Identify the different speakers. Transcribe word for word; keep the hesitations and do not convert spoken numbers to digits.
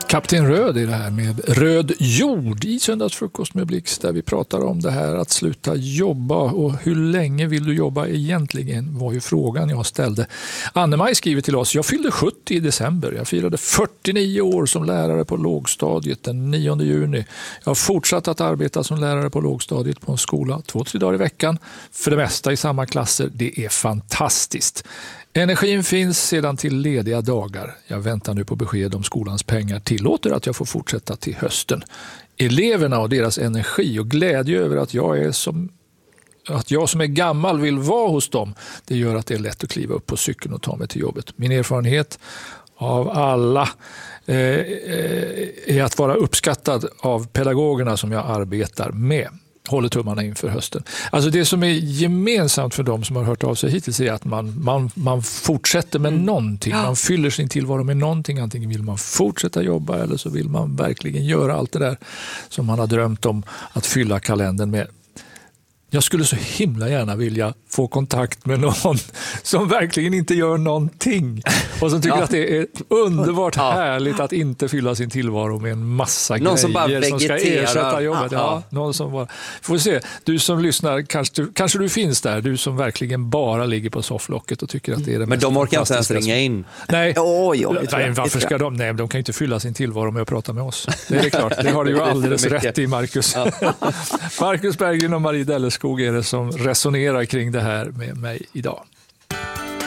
Speaker 1: Kapten Röd i det här med Röd jord i Söndagsfrukost med Blixt, där vi pratar om det här att sluta jobba, och hur länge vill du jobba egentligen var ju frågan jag ställde. Anne-Maj skriver till oss: jag fyllde sjuttio i december. Jag firade fyrtionio år som lärare på lågstadiet den nionde juni. Jag har fortsatt att arbeta som lärare på lågstadiet på en skola två, tre dagar i veckan. För det mesta i samma klasser. Det är fantastiskt. Energin finns sedan till lediga dagar. Jag väntar nu på besked om skolans pengar tillåter att jag får fortsätta till hösten. Eleverna och deras energi och glädje över att jag är som att jag som är gammal vill vara hos dem, det gör att det är lätt att kliva upp på cykeln och ta mig till jobbet. Min erfarenhet av alla eh, är att vara uppskattad av pedagogerna som jag arbetar med. Håller tummarna inför hösten. Alltså det som är gemensamt för dem som har hört av sig hittills är att man, man, man fortsätter med mm. någonting. Man fyller sin tillvaro med någonting. Antingen vill man fortsätta jobba eller så vill man verkligen göra allt det där som man har drömt om att fylla kalendern med. Jag skulle så himla gärna vilja få kontakt med någon som verkligen inte gör någonting och som tycker ja. att det är underbart ja. härligt att inte fylla sin tillvaro med en massa någon grejer som, bara som ska ersätta jobbet. Ja, ja. Någon som bara... Får vi se, du som lyssnar, kanske, kanske du finns där, du som verkligen bara ligger på sofflocket och tycker att det är det
Speaker 2: Men de orkar inte ens ringa in.
Speaker 1: Nej,
Speaker 3: oh, jo,
Speaker 1: Nej varför ska de? Nej, de kan inte fylla sin tillvaro med att prata med oss. Det är det klart, det har du ju alldeles rätt i, Marcus. Ja. Marcus Berggren och Marie Delleskog är det som resonerar kring det här med mig idag.